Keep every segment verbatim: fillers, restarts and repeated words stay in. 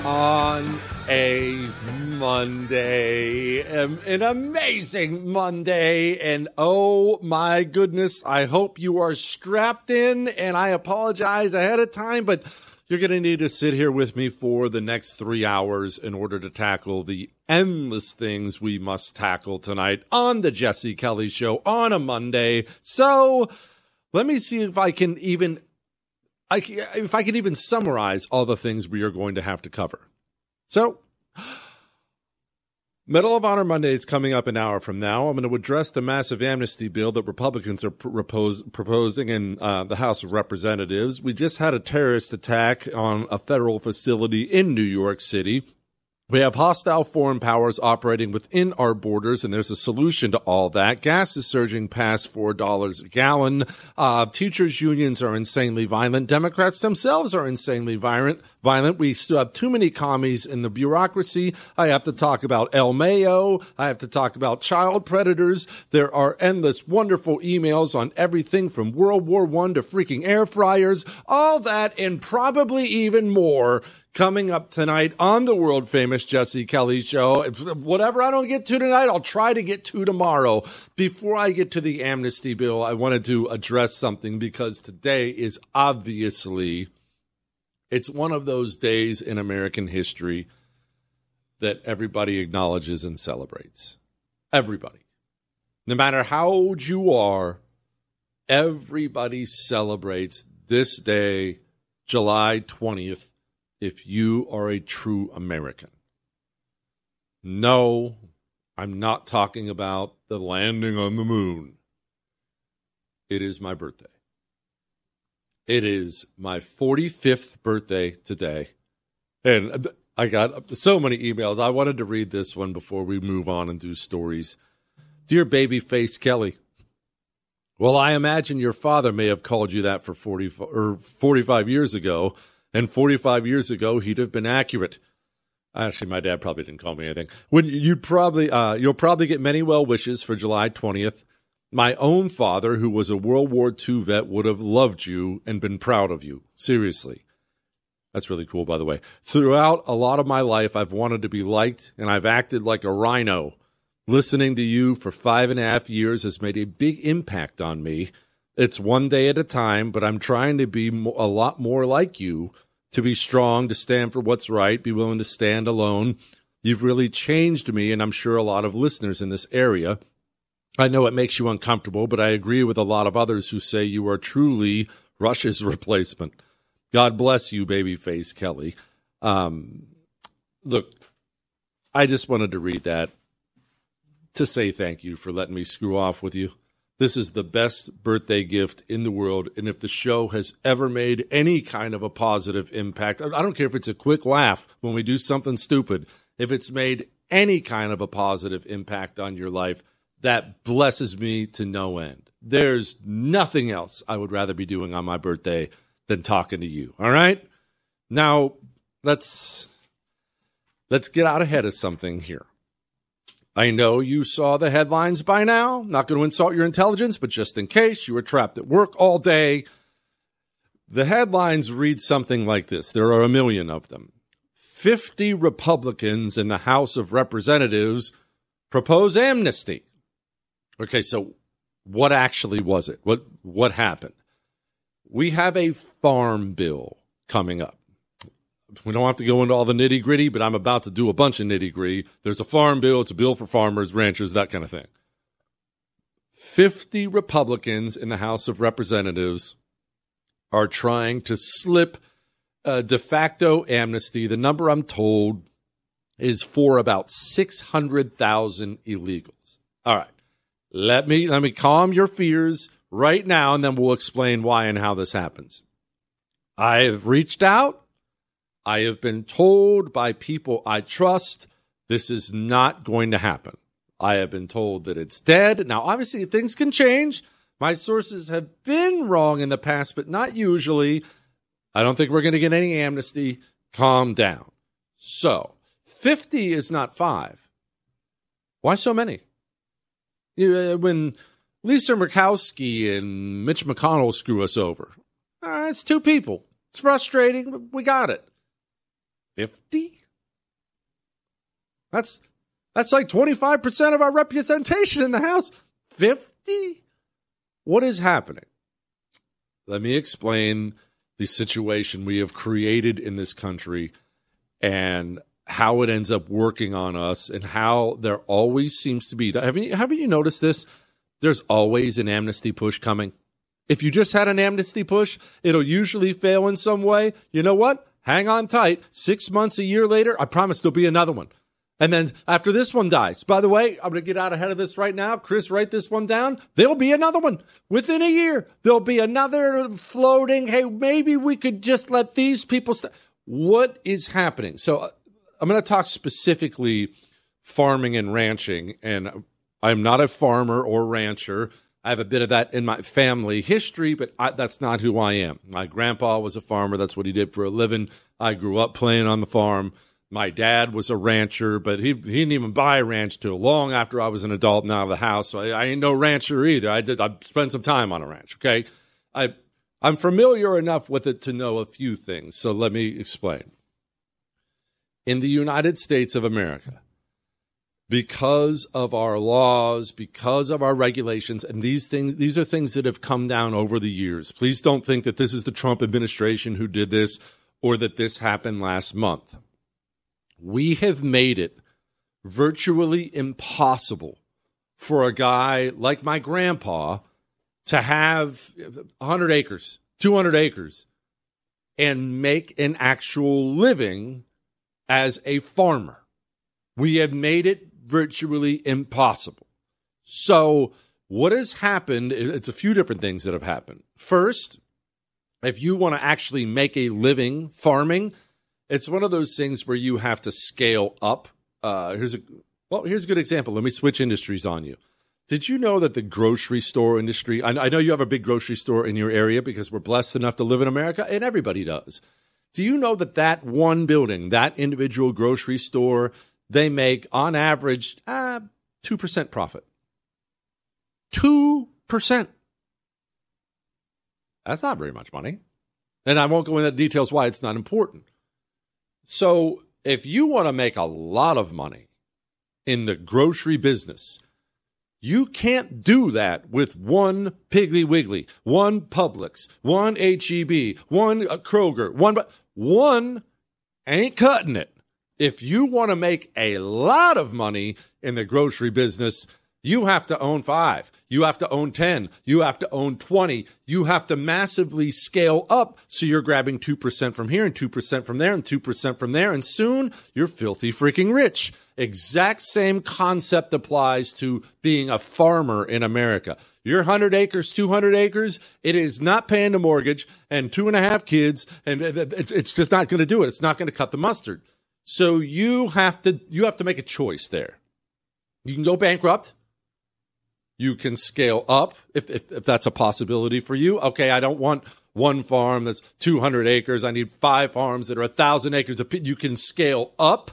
On a Monday, um, an amazing Monday, and oh my goodness, I hope you are strapped in, and I apologize ahead of time, but you're going to need to sit here with me for the next three hours in order to tackle the endless things we must tackle tonight on the Jesse Kelly Show on a Monday. So let me see if I can even I, if I can even summarize all the things we are going to have to cover. So, Medal of Honor Monday is coming up an hour from now. I'm going to address the massive amnesty bill that Republicans are propose, proposing in uh, the House of Representatives. We just had a terrorist attack on a federal facility in New York City. We have hostile foreign powers operating within our borders, and there's a solution to all that. Gas is surging past four dollars a gallon. Uh, teachers' unions are insanely violent. Democrats themselves are insanely violent. Violent. We still have too many commies in the bureaucracy. I have to talk about El Mayo. I have to talk about child predators. There are endless wonderful emails on everything from World War One to freaking air fryers. All that and probably even more coming up tonight on the world famous Jesse Kelly Show. Whatever I don't get to tonight, I'll try to get to tomorrow. Before I get to the amnesty bill, I wanted to address something because today is obviously, it's one of those days in American history that everybody acknowledges and celebrates. Everybody. No matter how old you are, everybody celebrates this day, July twentieth, if you are a true American. No, I'm not talking about the landing on the moon. It is my birthday. It is my forty-fifth birthday today. And I got so many emails. I wanted to read this one before we move on and do stories. Dear Babyface Kelly, well, I imagine your father may have called you that for forty or forty-five years ago. And forty-five years ago, he'd have been accurate. Actually, my dad probably didn't call me anything. When you probably, uh, you'll probably get many well wishes for July twentieth. My own father, who was a World War Two vet, would have loved you and been proud of you. Seriously. That's really cool, by the way. Throughout a lot of my life, I've wanted to be liked, and I've acted like a rhino. Listening to you for five and a half years has made a big impact on me. It's one day at a time, but I'm trying to be a lot more like you, to be strong, to stand for what's right, be willing to stand alone. You've really changed me, and I'm sure a lot of listeners in this area. I know it makes you uncomfortable, but I agree with a lot of others who say you are truly Rush's replacement. God bless you, Babyface Kelly. Um, look, I just wanted to read that to say thank you for letting me screw off with you. This is the best birthday gift in the world, and if the show has ever made any kind of a positive impact, I don't care if it's a quick laugh when we do something stupid, if it's made any kind of a positive impact on your life, that blesses me to no end. There's nothing else I would rather be doing on my birthday than talking to you, all right? Now, let's let's get out ahead of something here. I know you saw the headlines by now. Not going to insult your intelligence, but just in case you were trapped at work all day, the headlines read something like this. There are a million of them. fifty Republicans in the House of Representatives propose amnesty. Okay, so what actually was it? What what happened? We have a farm bill coming up. We don't have to go into all the nitty-gritty, but I'm about to do a bunch of nitty-gritty. There's a farm bill. It's a bill for farmers, ranchers, that kind of thing. fifty Republicans in the House of Representatives are trying to slip a de facto amnesty. The number I'm told is for about six hundred thousand illegals. All right. Let me, let me calm your fears right now, and then we'll explain why and how this happens. I have reached out. I have been told by people I trust this is not going to happen. I have been told that it's dead. Now, obviously, things can change. My sources have been wrong in the past, but not usually. I don't think we're going to get any amnesty. Calm down. So, fifty is not five. Why so many? When Lisa Murkowski and Mitch McConnell screw us over, all right, it's two people. It's frustrating, but we got it. fifty? That's that's like twenty-five percent of our representation in the House. fifty? What is happening? Let me explain the situation we have created in this country and how it ends up working on us and how there always seems to be. Haven't you, haven't you noticed this? There's always an amnesty push coming. If you just had an amnesty push, it'll usually fail in some way. You know what? Hang on tight. Six months, a year later, I promise there'll be another one. And then after this one dies, by the way, I'm going to get out ahead of this right now. Chris, write this one down. There'll be another one within a year. There'll be another floating. Hey, maybe we could just let these people st-. What is happening? So I'm going to talk specifically farming and ranching. And I'm not a farmer or rancher. I have a bit of that in my family history, but I, that's not who I am. My grandpa was a farmer. That's what he did for a living. I grew up playing on the farm. My dad was a rancher, but he, he didn't even buy a ranch till long after I was an adult and out of the house. So I, I ain't no rancher either. I did. I spent some time on a ranch. Okay, I I'm familiar enough with it to know a few things. So let me explain. In the United States of America, because of our laws, because of our regulations, and these things, these are things that have come down over the years. Please don't think that this is the Trump administration who did this or that this happened last month. We have made it virtually impossible for a guy like my grandpa to have one hundred acres, two hundred acres, and make an actual living as a farmer. We have made it virtually impossible. So what has happened, it's a few different things that have happened. First, if you want to actually make a living farming, it's one of those things where you have to scale up. Uh, here's a well, here's a good example. Let me switch industries on you. Did you know that the grocery store industry, I, I know you have a big grocery store in your area because we're blessed enough to live in America, and everybody does. Do you know that that one building, that individual grocery store, they make on average uh, two percent profit? two percent. That's not very much money. And I won't go into the details why it's not important. So if you want to make a lot of money in the grocery business, you can't do that with one Piggly Wiggly, one Publix, one H E B, one Kroger, one, one ain't cutting it. If you want to make a lot of money in the grocery business, you have to own five. You have to own ten. You have to own twenty. You have to massively scale up so you're grabbing two percent from here and two percent from there and two percent from there. And soon you're filthy freaking rich. Exact same concept applies to being a farmer in America. Your one hundred acres, two hundred acres, it is not paying the mortgage and two and a half kids. And it's just not going to do it. It's not going to cut the mustard. So you have to, you have to make a choice there. You can go bankrupt. You can scale up if, if if that's a possibility for you. Okay, I don't want one farm that's two hundred acres. I need five farms that are one thousand acres. You can scale up.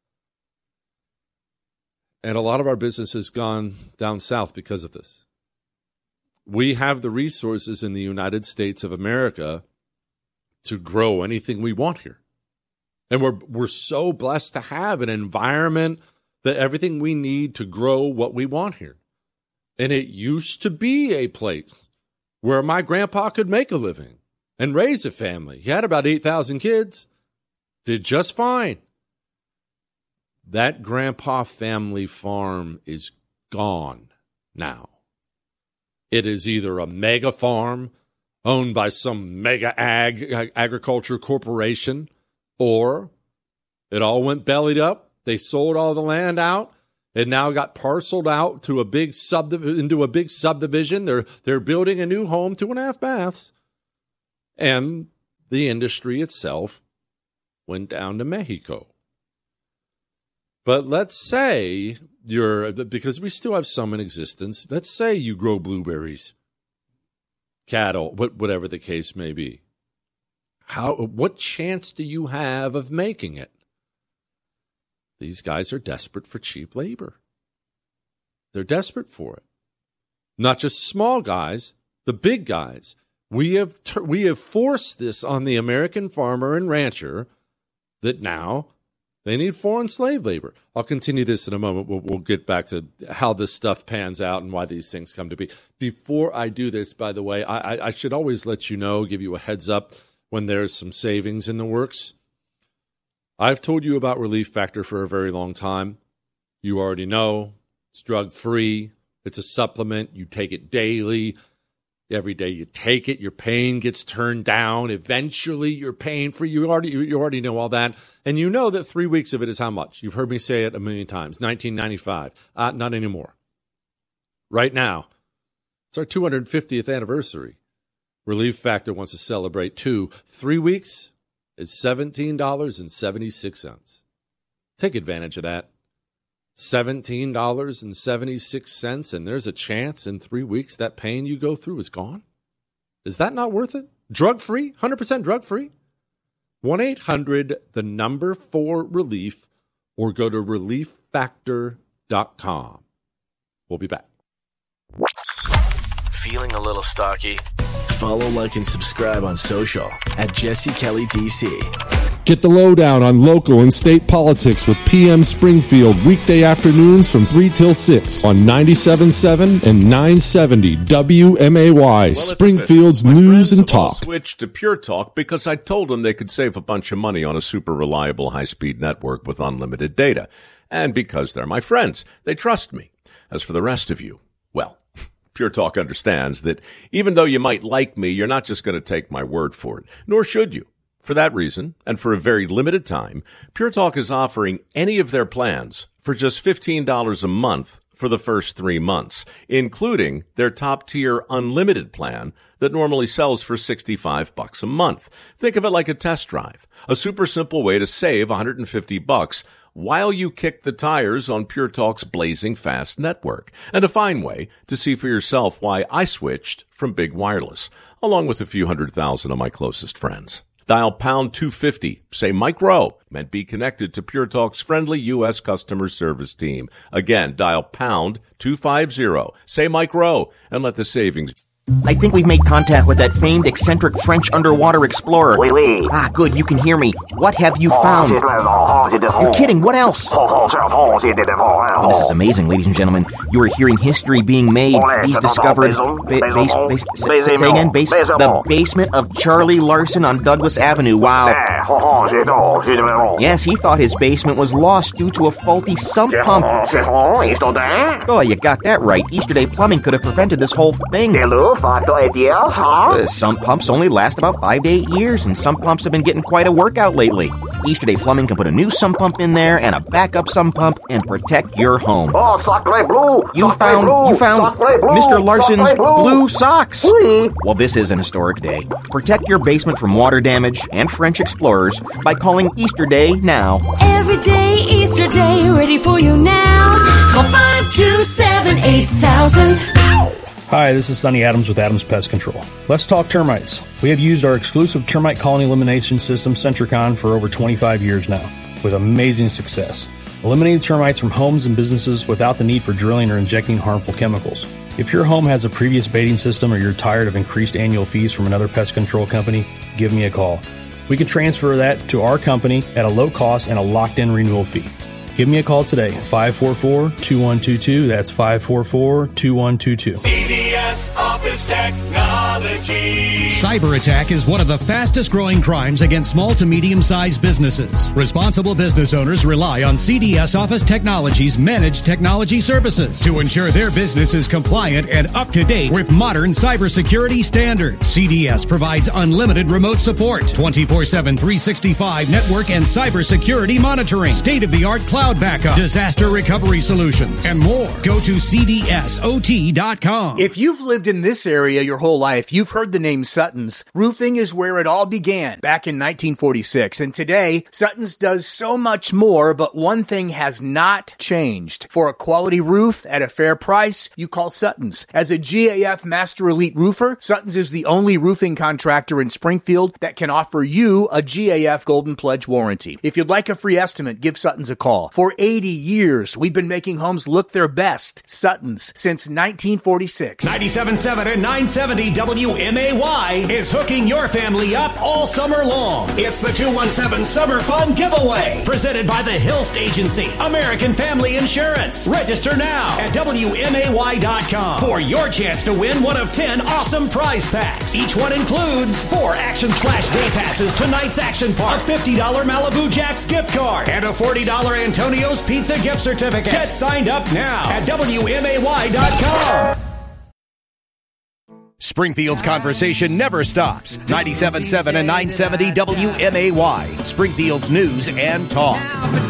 And a lot of our business has gone down south because of this. We have the resources in the United States of America to grow anything we want here. And we're we're so blessed to have an environment that everything we need to grow what we want here. And it used to be a place where my grandpa could make a living and raise a family. He had about eight thousand kids, did just fine. That grandpa family farm is gone now. It is either a mega farm owned by some mega ag agriculture corporation, or it all went bellied up. They sold all the land out. It now got parceled out to a big subdiv- into a big subdivision. They're they're building a new home, two and a half baths, and the industry itself went down to Mexico. But let's say you're, because we still have some in existence. Let's say you grow blueberries, cattle, whatever the case may be. How? What chance do you have of making it? These guys are desperate for cheap labor. They're desperate for it. Not just small guys, the big guys. We have ter- we have forced this on the American farmer and rancher. that now they need foreign slave labor. I'll continue this in a moment. We'll, we'll get back to how this stuff pans out and why these things come to be. Before I do this, by the way, I, I should always let you know, give you a heads up when there's some savings in the works. I've told you about Relief Factor for a very long time. You already know it's drug-free. It's a supplement. You take it daily. Every day you take it, your pain gets turned down. Eventually, you're pain free. You already you already know all that, and you know that three weeks of it is how much? You've heard me say it a million times. nineteen ninety-five. Uh, not anymore. Right now, it's our two hundred fiftieth anniversary. Relief Factor wants to celebrate too. Three weeks is seventeen dollars and seventy-six cents. Take advantage of that. seventeen dollars and seventy-six cents, and there's a chance in three weeks that pain you go through is gone? Is that not worth it? Drug-free? one hundred percent drug-free? one eight hundred, the number four relief, or go to relief factor dot com. We'll be back. Feeling a little stocky? Follow, like, and subscribe on social at Jesse Kelly D C. Get the lowdown on local and state politics with P M Springfield weekday afternoons from three till six on ninety-seven point seven and nine seventy W M A Y, well, Springfield's news and talk. I switched to Pure Talk because I told them they could save a bunch of money on a super reliable high-speed network with unlimited data. And because they're my friends, they trust me. As for the rest of you, well, Pure Talk understands that even though you might like me, you're not just going to take my word for it, nor should you. For that reason, and for a very limited time, Pure Talk is offering any of their plans for just fifteen dollars a month for the first three months, including their top-tier unlimited plan that normally sells for sixty-five bucks a month. Think of it like a test drive, a super simple way to save one hundred fifty bucks while you kick the tires on Pure Talk's blazing fast network, and a fine way to see for yourself why I switched from big wireless, along with a few hundred thousand of my closest friends. Dial pound two fifty, say Mike Rowe, and be connected to Pure Talk's friendly U S customer service team. Again, dial pound two fifty, say Mike Rowe, and let the savings... I think we've made contact with that famed eccentric French underwater explorer. Oui, oui. Ah, good, you can hear me. What have you found? You're kidding, what else? Oh, this is amazing, ladies and gentlemen. You are hearing history being made. He's discovered... Ba- base, base, say, say again, base, the basement of Charlie Larson on Douglas Avenue. Wow. Yes, he thought his basement was lost due to a faulty sump pump. Oh, you got that right. Easterday Plumbing could have prevented this whole thing. Uh, sump pumps only last about five to eight years, and sump pumps have been getting quite a workout lately. Easterday Plumbing can put a new sump pump in there and a backup sump pump and protect your home. Oh, sacre bleu! You sacre found bleu, you found bleu, Mister Larson's bleu. blue socks. Oui. Well, this is an historic day. Protect your basement from water damage and French explorers by calling Easterday now. Every day, Easter Day, ready for you now. Call five two seven, eight thousand. Hi, this is Sonny Adams with Adams Pest Control. Let's talk termites. We have used our exclusive termite colony elimination system, Centricon, for over twenty-five years now, with amazing success. Eliminating termites from homes and businesses without the need for drilling or injecting harmful chemicals. If your home has a previous baiting system or you're tired of increased annual fees from another pest control company, give me a call. We can transfer that to our company at a low cost and a locked-in renewal fee. Give me a call today, five four four, two one two two. That's five four four, two one two two. C D S Office Technology. Cyber attack is one of the fastest growing crimes against small to medium-sized businesses. Responsible business owners rely on C D S Office Technology's managed technology services to ensure their business is compliant and up to date with modern cybersecurity standards. C D S provides unlimited remote support, twenty-four seven, three sixty-five network and cybersecurity monitoring, state-of-the-art cloud backup, disaster recovery solutions, and more. Go to C D S O T dot com. If you've lived in this area your whole life, you've heard the name Sutton's. Roofing is where it all began back in nineteen forty-six. And today, Sutton's does so much more, but one thing has not changed. For a quality roof at a fair price, you call Sutton's. As a G A F Master Elite roofer, Sutton's is the only roofing contractor in Springfield that can offer you a G A F Golden Pledge warranty. If you'd like a free estimate, give Sutton's a call. For eighty years, we've been making homes look their best. Sutton's, since nineteen forty-six. ninety-seven point seven seven and nine seventy W M A Y is hooking your family up all summer long. It's the two one seven Summer Fun Giveaway, presented by the Hilst Agency, American Family Insurance. Register now at W M A Y dot com for your chance to win one of ten awesome prize packs. Each one includes four Action Splash Day Passes to Night's Action Park, a fifty dollars Malibu Jack's gift card, and a forty dollars Antonio's Pizza gift certificate. Get signed up now at W M A Y dot com. Springfield's conversation never stops. ninety-seven point seven and nine seventy W M A Y, Springfield's news and talk.